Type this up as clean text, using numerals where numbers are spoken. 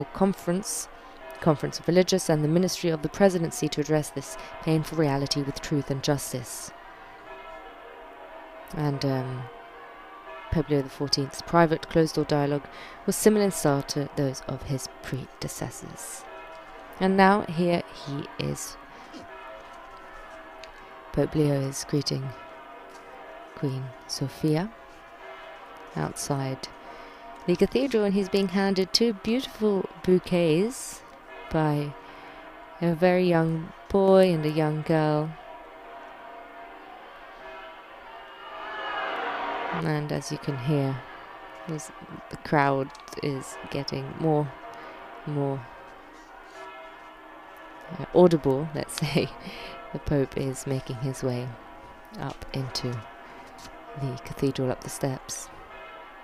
conference of Religious and the Ministry of the Presidency to address this painful reality with truth and justice. And Pope Leo XIV's private closed-door dialogue was similar in style to those of his predecessors. And now here he is. Pope Leo is greeting Queen Sophia outside the cathedral, and he's being handed two beautiful bouquets by a very young boy and a young girl. And as you can hear, the crowd is getting more audible, let's say. The Pope is making his way up into the cathedral, up the steps.